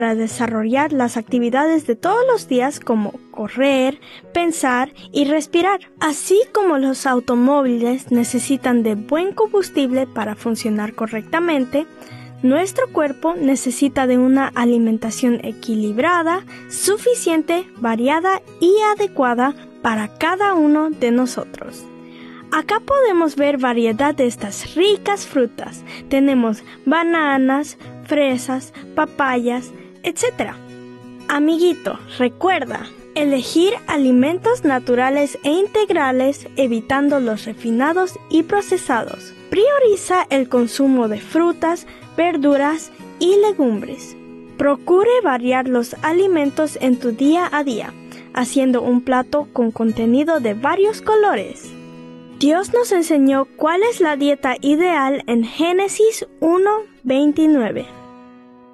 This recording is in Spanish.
para desarrollar las actividades de todos los días como correr, pensar y respirar. Así como los automóviles necesitan de buen combustible para funcionar correctamente, nuestro cuerpo necesita de una alimentación equilibrada, suficiente, variada y adecuada para cada uno de nosotros. Acá podemos ver variedad de estas ricas frutas. Tenemos bananas, fresas, papayas, etc. Amiguito, recuerda, elegir alimentos naturales e integrales evitando los refinados y procesados. Prioriza el consumo de frutas, verduras y legumbres. Procure variar los alimentos en tu día a día, haciendo un plato con contenido de varios colores. Dios nos enseñó cuál es la dieta ideal en Génesis 1:29.